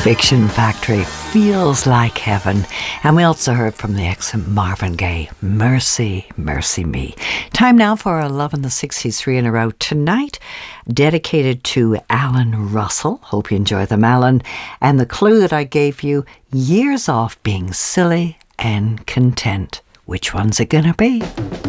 Fiction Factory, Feels Like Heaven. And we also heard from the excellent Marvin Gaye, Mercy, Mercy Me. Time now for our Love in the 60s 3 in a row. Tonight, dedicated to Alan Russell. Hope you enjoy them, Alan. And the clue that I gave you, years off being silly and content. Which one's it gonna be?